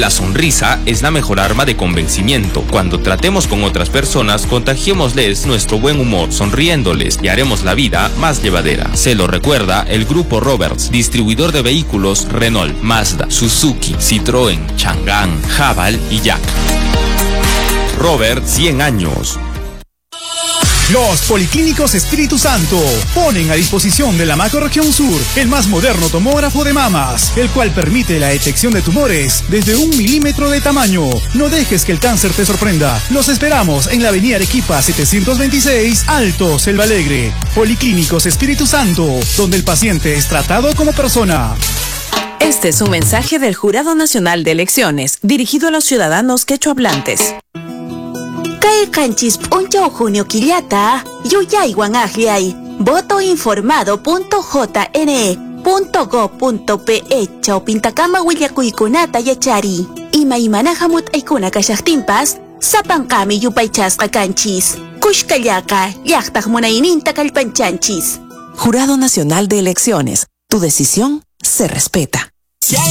La sonrisa es la mejor arma de convencimiento. Cuando tratemos con otras personas, contagiémosles nuestro buen humor, sonriéndoles y haremos la vida más llevadera. Se lo recuerda el Grupo Roberts, distribuidor de vehículos Renault, Mazda, Suzuki, Citroën, Chang'an, Haval y Jack. Robert, 100 años. Los Policlínicos Espíritu Santo ponen a disposición de la Macrorregión Sur el más moderno tomógrafo de mamas, el cual permite la detección de tumores desde 1 milímetro de tamaño. No dejes que el cáncer te sorprenda. Los esperamos en la avenida Arequipa 726, Alto, Selva Alegre. Policlínicos Espíritu Santo, donde el paciente es tratado como persona. Este es un mensaje del Jurado Nacional de Elecciones, dirigido a los ciudadanos quechohablantes. Kay kanchis puncho junio quillata, yuyaywan agliay, votoinformado.jne.go.pe chawpintakama willakuykunata yachari. Imaymana hamut aykuna kashaqtinpas, sapankami yupaychasqa kanchis. Kushkallaka, llaqtaq munayninta kallpanchanchis. Jurado Nacional de Elecciones, tu decisión se respeta.